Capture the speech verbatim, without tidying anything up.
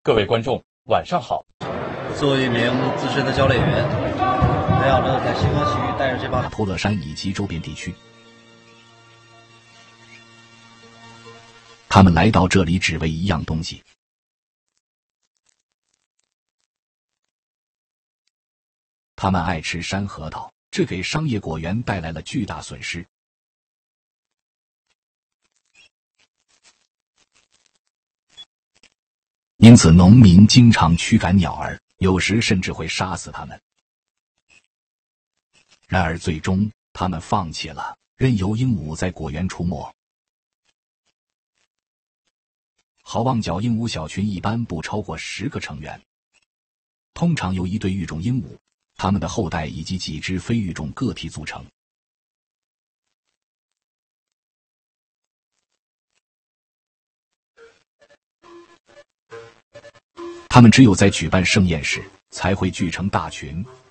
各位观众，晚上好。 作为一名资深的教练员，培养着在星光体育带着这帮托勒山以及周边地区，他们来到这里只为一样东西。他们爱吃山核桃，这给商业果园带来了巨大损失。因此，农民经常驱赶鸟儿，有时甚至会杀死它们。然而，最终他们放弃了，任由鹦鹉在果园出没。好望角鹦鹉小群一般不超过十个成员，通常由一对育种鹦鹉、它们的后代以及几只非育种个体组成。他们只有在举办盛宴时才会聚成大群，